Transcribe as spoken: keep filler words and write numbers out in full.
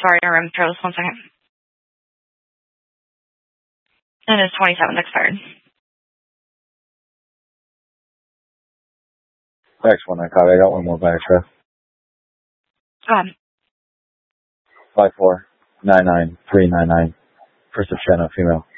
sorry, I remember this one second. And it's twenty-seventh expired. X one, I copy. I got one more by extra. Go ahead. Five four nine nine three nine nine. First of China, female.